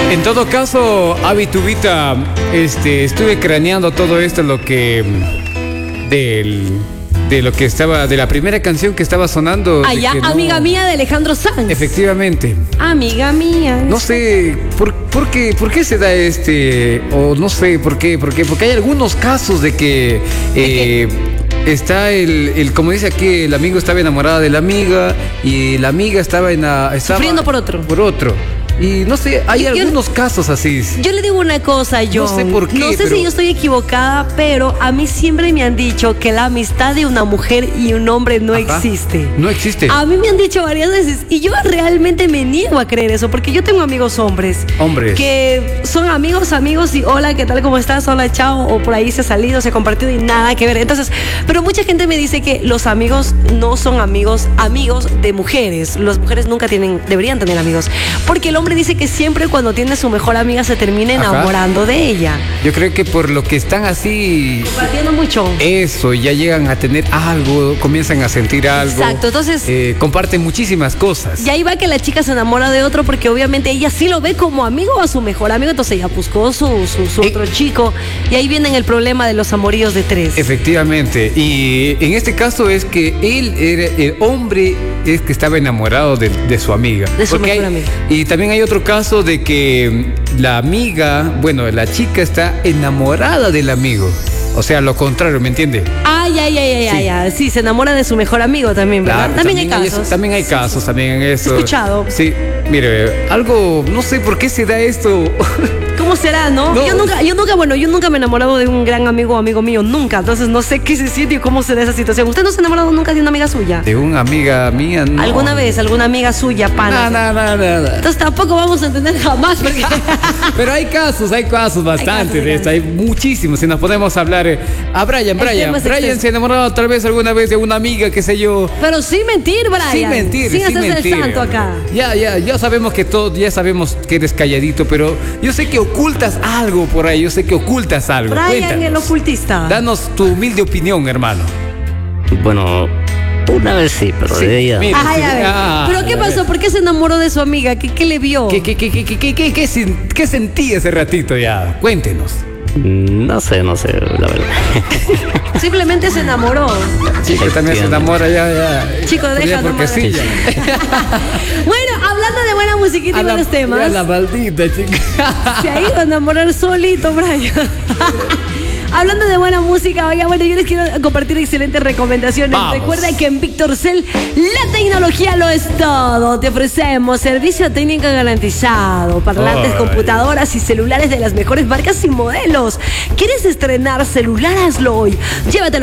En todo caso, Avi Tubita, estuve craneando todo esto, lo que de lo que estaba, de la primera canción que estaba sonando. Ya, Amiga Mía de Alejandro Sanz. Efectivamente. Amiga Mía. No sé por qué se da o no sé por qué, porque hay algunos casos de que está como dice aquí, el amigo estaba enamorado de la amiga y la amiga estaba sufriendo por otro. Por otro. Y no sé, hay algunos casos así. Yo le digo una cosa, John. No sé por qué. No sé si yo estoy equivocada, pero a mí siempre me han dicho que la amistad de una mujer y un hombre no existe. No existe. A mí me han dicho varias veces y yo realmente me niego a creer eso, porque yo tengo amigos hombres. Que son amigos y hola, ¿qué tal? ¿Cómo estás? Hola, chao. O por ahí se ha salido, se ha compartido y nada que ver. Entonces, pero mucha gente me dice que los amigos no son amigos de mujeres. Las mujeres nunca deberían tener amigos. Porque el hombre dice que siempre cuando tiene su mejor amiga se termina enamorando de ella. Yo creo que por lo que están así compartiendo mucho, eso, ya llegan a tener algo, comienzan a sentir algo. Exacto, entonces comparten muchísimas cosas. Y ahí va que la chica se enamora de otro porque obviamente ella sí lo ve como amigo o a su mejor amigo, entonces ella buscó su otro chico y ahí viene el problema de los amoríos de tres. Efectivamente, y en este caso es que el hombre es que estaba enamorado de su amiga. De su mejor amiga. Y también hay otro caso de que la la chica está enamorada del amigo. O sea, lo contrario, ¿me entiende? Sí, se enamora de su mejor amigo también, ¿verdad? Claro, también hay casos. También hay casos, también en eso. He escuchado. Sí, mire, algo, no sé por qué se da esto. ¿Cómo será, no? Yo nunca me he enamorado de un gran amigo o amigo mío, nunca. Entonces no sé qué se siente y cómo se da esa situación. ¿Usted no se ha enamorado nunca de una amiga suya? De una amiga mía, no. ¿Alguna vez? ¿Alguna amiga suya, pana? Nada. Entonces tampoco vamos a entender jamás porque... Pero hay casos bastante de esto. Hay muchísimos. Si nos podemos hablar a Brian se ha enamorado tal vez alguna vez de una amiga, qué sé yo. Pero sin mentir, Brian. Sin mentir. Sin hacerse el santo acá. Ya sabemos que ya sabemos que eres calladito, pero yo sé que ocultas algo por ahí. Brian, cuéntanos. El ocultista. Danos tu humilde opinión, hermano. Bueno, una vez sí, pero sí, de ella. ¿Pero qué pasó? ¿Por qué se enamoró de su amiga? ¿Qué le vio? ¿Qué sentí ese ratito ya? Cuéntenos. No sé, la verdad. Simplemente se enamoró. Chico también se enamora ya. Chico, deja porque sí. Bueno, hablando de buena musiquita y buenos temas. Ya la maldita chica. Se ha ido a enamorar solito, Brian. Hablando de buena música, yo les quiero compartir excelentes recomendaciones. Vamos. Recuerda que en Victorcel la tecnología lo es todo. Te ofrecemos servicio técnico garantizado, parlantes, computadoras y celulares de las mejores marcas y modelos. ¿Quieres estrenar celular? Hazlo hoy. Llévatelo